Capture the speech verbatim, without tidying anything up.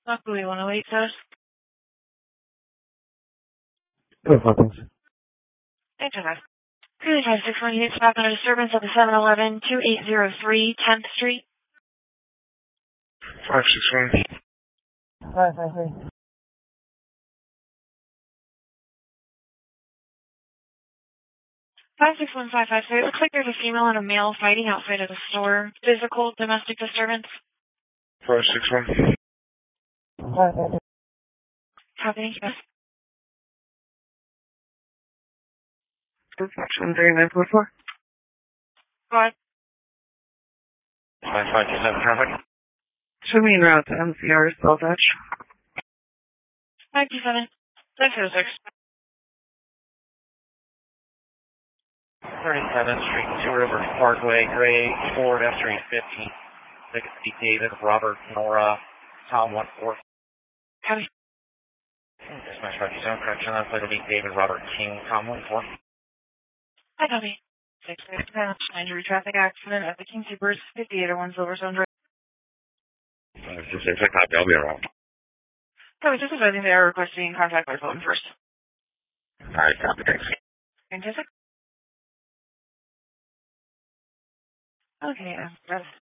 Luckily, one oh eight says. Good fuckings. Thanks, guys. three five six one eight, stop on a disturbance at the seven eleven, two eight zero three, tenth Street. five six one. Five, five, three. five six one five five three. It looks like there's a female and a male fighting outside of the store. Physical domestic disturbance. five six one. Five, five, three. Happening. one three nine four four. Go ahead. five five two seven traffic. Show me en route to M C R, Spell Dutch. five two seven, six oh six. thirty-seventh Street, Two Rivers Parkway, Gray, Ford, F Street fifteen. sixty David, Robert, Nora, Tom one four. Copy. Dispatch five two seven, correction, that's like to David, Robert, King, Tom one four. Hi, copy. six six nine, injury traffic accident at the King Supers, fifty-eight oh one Silverstone Drive. five six six, copy, I'll be around. Copy, just advising they are requesting contact by phone first. Alright, copy, thanks. Fantastic. Okay, uh, that's